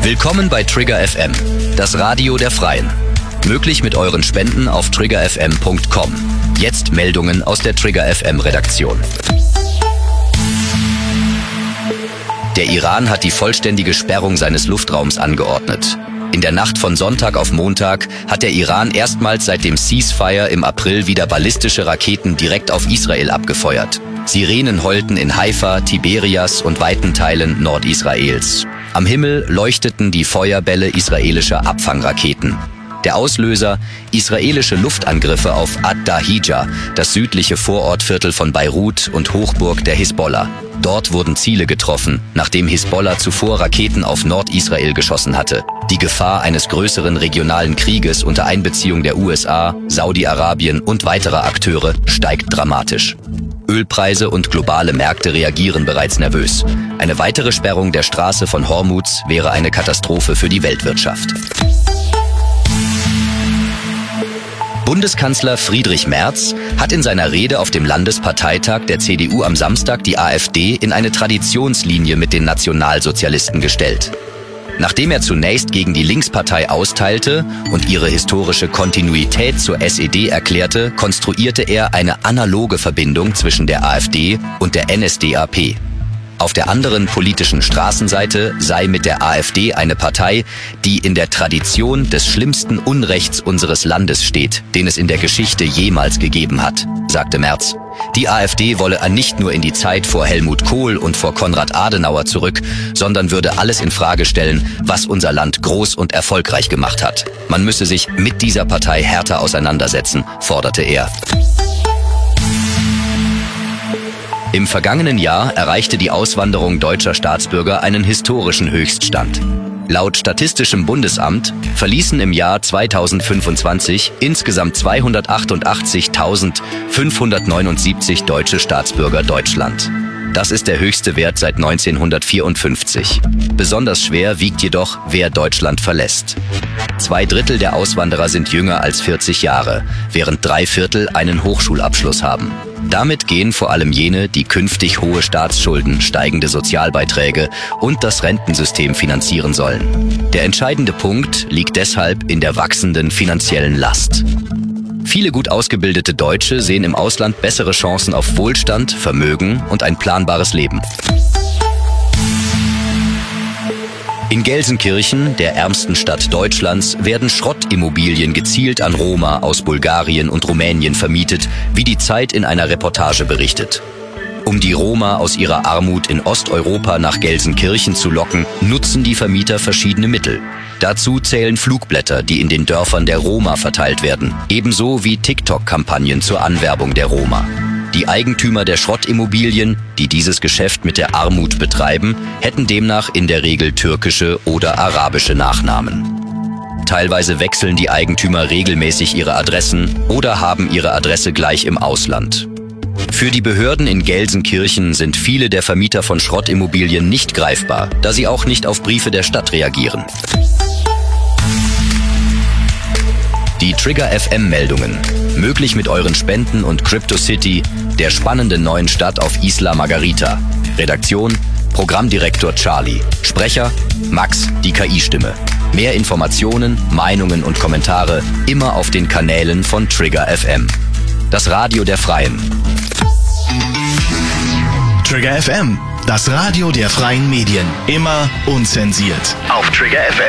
Willkommen bei Trigger FM, das Radio der Freien. Möglich mit euren Spenden auf triggerfm.com. Jetzt Meldungen aus der Trigger FM Redaktion. Der Iran hat die vollständige Sperrung seines Luftraums angeordnet. In der Nacht von Sonntag auf Montag hat der Iran erstmals seit dem Ceasefire im April wieder ballistische Raketen direkt auf Israel abgefeuert. Sirenen heulten in Haifa, Tiberias und weiten Teilen Nordisraels. Am Himmel leuchteten die Feuerbälle israelischer Abfangraketen. Der Auslöser: israelische Luftangriffe auf Ad-Dahija, das südliche Vorortviertel von Beirut und Hochburg der Hisbollah. Dort wurden Ziele getroffen, nachdem Hisbollah zuvor Raketen auf Nordisrael geschossen hatte. Die Gefahr eines größeren regionalen Krieges unter Einbeziehung der USA, Saudi-Arabien und weiterer Akteure steigt dramatisch. Ölpreise und globale Märkte reagieren bereits nervös. Eine weitere Sperrung der Straße von Hormuz wäre eine Katastrophe für die Weltwirtschaft. Bundeskanzler Friedrich Merz hat in seiner Rede auf dem Landesparteitag der CDU am Samstag die AfD in eine Traditionslinie mit den Nationalsozialisten gestellt. Nachdem er zunächst gegen die Linkspartei austeilte und ihre historische Kontinuität zur SED erklärte, konstruierte er eine analoge Verbindung zwischen der AfD und der NSDAP. Auf der anderen politischen Straßenseite sei mit der AfD eine Partei, die in der Tradition des schlimmsten Unrechts unseres Landes steht, den es in der Geschichte jemals gegeben hat, sagte Merz. Die AfD wolle nicht nur in die Zeit vor Helmut Kohl und vor Konrad Adenauer zurück, sondern würde alles in Frage stellen, was unser Land groß und erfolgreich gemacht hat. Man müsse sich mit dieser Partei härter auseinandersetzen, forderte er. Im vergangenen Jahr erreichte die Auswanderung deutscher Staatsbürger einen historischen Höchststand. Laut Statistischem Bundesamt verließen im Jahr 2025 insgesamt 288.579 deutsche Staatsbürger Deutschland. Das ist der höchste Wert seit 1954. Besonders schwer wiegt jedoch, wer Deutschland verlässt. 2/3 der Auswanderer sind jünger als 40 Jahre, während 3/4 einen Hochschulabschluss haben. Damit gehen vor allem jene, die künftig hohe Staatsschulden, steigende Sozialbeiträge und das Rentensystem finanzieren sollen. Der entscheidende Punkt liegt deshalb in der wachsenden finanziellen Last. Viele gut ausgebildete Deutsche sehen im Ausland bessere Chancen auf Wohlstand, Vermögen und ein planbares Leben. In Gelsenkirchen, der ärmsten Stadt Deutschlands, werden Schrottimmobilien gezielt an Roma aus Bulgarien und Rumänien vermietet, wie die Zeit in einer Reportage berichtet. Um die Roma aus ihrer Armut in Osteuropa nach Gelsenkirchen zu locken, nutzen die Vermieter verschiedene Mittel. Dazu zählen Flugblätter, die in den Dörfern der Roma verteilt werden, ebenso wie TikTok-Kampagnen zur Anwerbung der Roma. Die Eigentümer der Schrottimmobilien, die dieses Geschäft mit der Armut betreiben, hätten demnach in der Regel türkische oder arabische Nachnamen. Teilweise wechseln die Eigentümer regelmäßig ihre Adressen oder haben ihre Adresse gleich im Ausland. Für die Behörden in Gelsenkirchen sind viele der Vermieter von Schrottimmobilien nicht greifbar, da sie auch nicht auf Briefe der Stadt reagieren. Die Trigger FM Meldungen. Möglich mit euren Spenden und CryptoCity, der spannenden neuen Stadt auf Isla Margarita. Redaktion: Programmdirektor Charlie. Sprecher: Max, die KI-Stimme. Mehr Informationen, Meinungen und Kommentare immer auf den Kanälen von Trigger FM. Das Radio der Freien. Trigger FM, das Radio der freien Medien. Immer unzensiert. Auf Trigger FM.